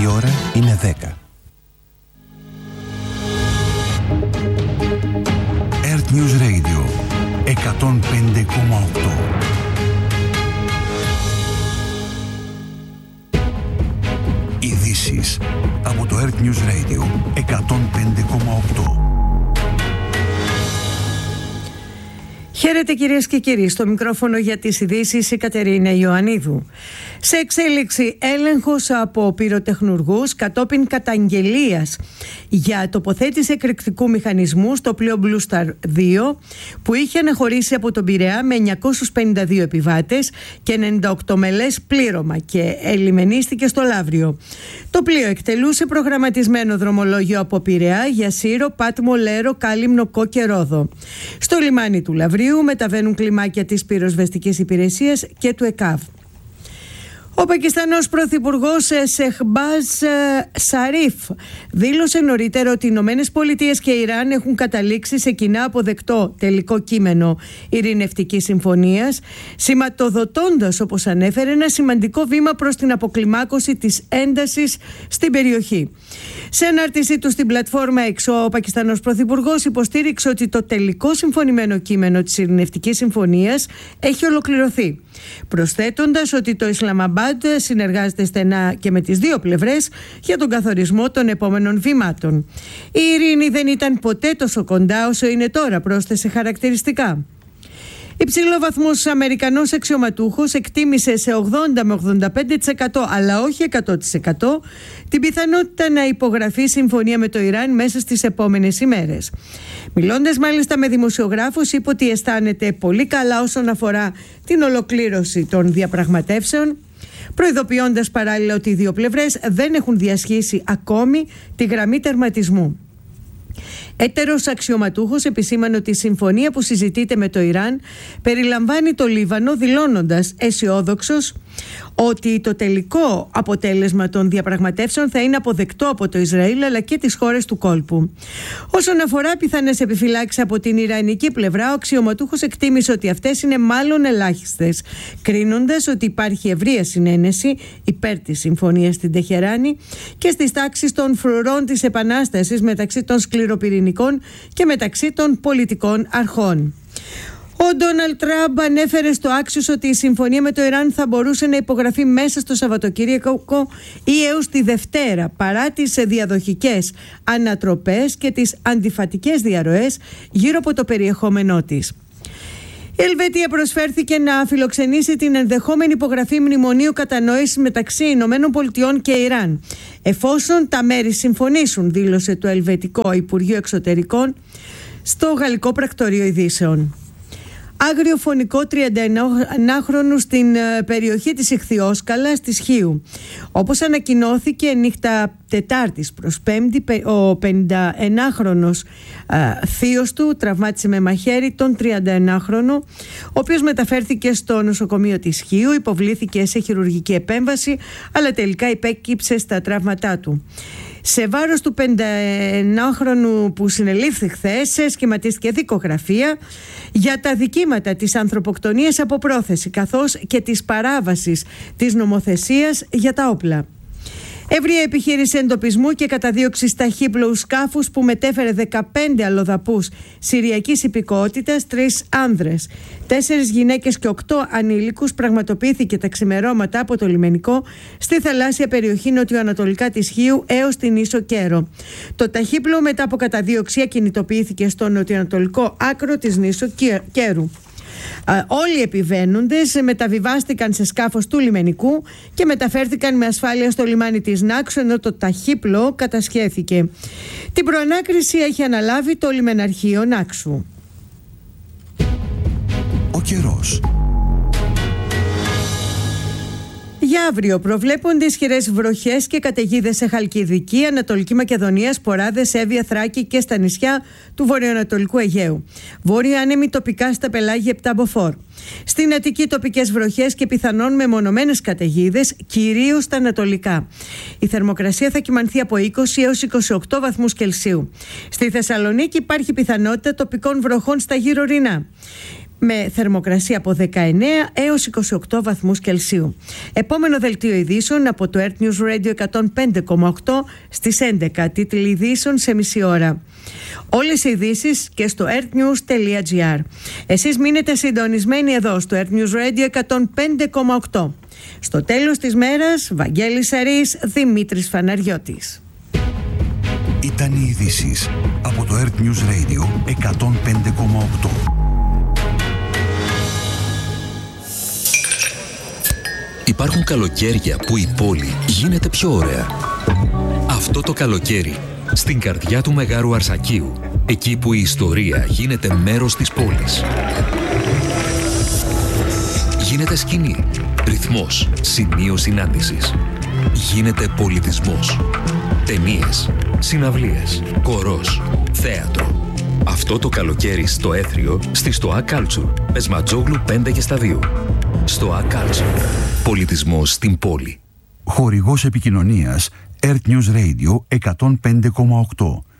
Η ώρα είναι 10. Earth News Radio 105,8. Ειδήσεις από το Earth News Radio 105,8. Χαίρετε κυρίες και κύριοι, στο μικρόφωνο για τις ειδήσεις η Κατερίνα Ιωαννίδου. Σε εξέλιξη έλεγχος από πυροτεχνουργούς κατόπιν καταγγελίας για τοποθέτηση εκρηκτικού μηχανισμού στο πλοίο Blue Star 2 που είχε αναχωρήσει από τον Πειραιά με 952 επιβάτες και 98 μελές πλήρωμα και ελιμενίστηκε στο Λαύριο. Το πλοίο εκτελούσε προγραμματισμένο δρομολόγιο από Πειραιά για Σύρο, Πάτμο, Λέρο, Κάλυμνο, Κό και Ρόδο. Στο λιμάνι του Λαυρίου μεταβαίνουν κλιμάκια της πυροσβεστικής υπηρεσίας και του ΕΚΑΒ. Ο Πακιστανός Πρωθυπουργός Σεχμπάζ Σαρίφ δήλωσε νωρίτερα ότι οι Ηνωμένες Πολιτείες και Ιράν έχουν καταλήξει σε κοινά αποδεκτό τελικό κείμενο ειρηνευτικής συμφωνίας, σηματοδοτώντας, όπως ανέφερε, ένα σημαντικό βήμα προς την αποκλιμάκωση της έντασης στην περιοχή. Σε ανάρτησή του στην πλατφόρμα X, ο Πακιστανός Πρωθυπουργός υποστήριξε ότι το τελικό συμφωνημένο κείμενο της ειρηνευτικής συμφωνίας έχει ολοκληρωθεί, προσθέτοντας ότι το Ισλαμαμπάντ συνεργάζεται στενά και με τις δύο πλευρές για τον καθορισμό των επόμενων βήματων. Η ειρήνη δεν ήταν ποτέ τόσο κοντά όσο είναι τώρα, πρόσθεσε χαρακτηριστικά. Υψηλόβαθμος Αμερικανός αξιωματούχος εκτίμησε σε 80 με 85% αλλά όχι 100% την πιθανότητα να υπογραφεί συμφωνία με το Ιράν μέσα στις επόμενες ημέρες. Μιλώντας μάλιστα με δημοσιογράφους, είπε ότι αισθάνεται πολύ καλά όσον αφορά την ολοκλήρωση των διαπραγματεύσεων, προειδοποιώντας παράλληλα ότι οι δύο πλευρές δεν έχουν διασχίσει ακόμη τη γραμμή τερματισμού. Έτερος αξιωματούχος επισήμανε ότι η συμφωνία που συζητείται με το Ιράν περιλαμβάνει το Λίβανο, δηλώνοντας αισιόδοξος ότι το τελικό αποτέλεσμα των διαπραγματεύσεων θα είναι αποδεκτό από το Ισραήλ αλλά και τις χώρες του κόλπου. Όσον αφορά πιθανές επιφυλάξεις από την ιρανική πλευρά, ο αξιωματούχος εκτίμησε ότι αυτές είναι μάλλον ελάχιστες, κρίνοντας ότι υπάρχει ευρεία συνένεση υπέρ της συμφωνίας στην Τεχεράνη και στις τάξεις των φρουρών της Επανάστασης μεταξύ των σκληροπυρηνικών και μεταξύ των πολιτικών αρχών. Ο Ντόναλντ Τραμπ ανέφερε στο Axios ότι η συμφωνία με το Ιράν θα μπορούσε να υπογραφεί μέσα στο Σαββατοκύριακο ή έως τη Δευτέρα, παρά τις διαδοχικές ανατροπές και τις αντιφατικές διαρροές γύρω από το περιεχόμενό της. Η Ελβετία προσφέρθηκε να φιλοξενήσει την ενδεχόμενη υπογραφή μνημονίου κατανόησης μεταξύ Ηνωμένων Πολιτειών και Ιράν, εφόσον τα μέρη συμφωνήσουν, δήλωσε το Ελβετικό Υπουργείο Εξωτερικών στο Γαλλικό Πρακτορείο Ειδήσεων. Άγριο φωνικό 31χρονου στην περιοχή της Ιχθυόσκαλας της Χίου. Όπως ανακοινώθηκε νύχτα Τετάρτης προς Πέμπτη, ο 51χρονος θείος του τραυμάτισε με μαχαίρι τον 31χρονο, ο οποίος μεταφέρθηκε στο νοσοκομείο της Χίου, υποβλήθηκε σε χειρουργική επέμβαση, αλλά τελικά υπέκυψε στα τραύματά του. Σε βάρος του 51χρονου που συνελήφθη χθες σχηματίστηκε δικογραφία για τα δικήματα της ανθρωποκτονίας από πρόθεση, καθώς και της παράβασης της νομοθεσίας για τα όπλα. Ευρεία επιχείρηση εντοπισμού και καταδίωξη ταχύπλοου σκάφους που μετέφερε 15 αλλοδαπούς Συριακής υπηκότητας, 3 άνδρες, 4 γυναίκες και 8 ανήλικους πραγματοποιήθηκε τα ξημερώματα από το λιμενικό στη θαλάσσια περιοχή νοτιοανατολικά της Χίου έως την ίσο Κέρο. Το ταχύπλοο μετά από καταδίωξη ακινητοποιήθηκε στο νοτιοανατολικό άκρο της νήσου Κέρου. Όλοι οι επιβαίνοντες μεταβιβάστηκαν σε σκάφος του λιμενικού και μεταφέρθηκαν με ασφάλεια στο λιμάνι της Νάξου, ενώ το ταχύπλοο κατασχέθηκε. Την προανάκριση έχει αναλάβει το λιμεναρχείο Νάξου. Ο καιρός. Για αύριο προβλέπονται ισχυρές βροχές και καταιγίδες σε Χαλκιδική, Ανατολική Μακεδονία, Σποράδες, Εύβοια, Θράκη και στα νησιά του βορειοανατολικού Αιγαίου. Βόρεια άνεμοι τοπικά στα πελάγια Πταμποφόρ. Στην Αττική τοπικές βροχές και πιθανόν μεμονωμένες καταιγίδες, κυρίως στα ανατολικά. Η θερμοκρασία θα κυμανθεί από 20 έως 28 βαθμούς Κελσίου. Στη Θεσσαλονίκη υπάρχει πιθανότητα τοπικών βροχών στα γύρω Ρινά. με θερμοκρασία από 19 έως 28 βαθμούς Κελσίου. Επόμενο δελτίο ειδήσεων από το Earth News Radio 105,8 στις 11. Τίτλοι ειδήσεων σε μισή ώρα. Όλες οι ειδήσεις και στο earthnews.gr. Εσείς μείνετε συντονισμένοι εδώ στο Earth News Radio 105,8. Στο τέλος της μέρας, Βαγγέλης Αρής, Δημήτρης Φαναριώτης. Ήταν οι ειδήσεις από το Earth News Radio 105,8. Υπάρχουν καλοκαίρια που η πόλη γίνεται πιο ωραία. Αυτό το καλοκαίρι, στην καρδιά του Μεγάρου Αρσακίου, εκεί που η ιστορία γίνεται μέρος της πόλης. Γίνεται σκηνή, ρυθμός, σημείο συνάντησης. Γίνεται πολιτισμός. Ταινίες, συναυλίες, χορός, θέατρο. Αυτό το καλοκαίρι στο Έθριο, στη Στοά Κάλτσουρ, Πεσματζόγλου 5 και στα 2. Στοά Κάλτσουρ. Πολιτισμός στην πόλη. Χορηγός επικοινωνίας Earth News Radio 105,8.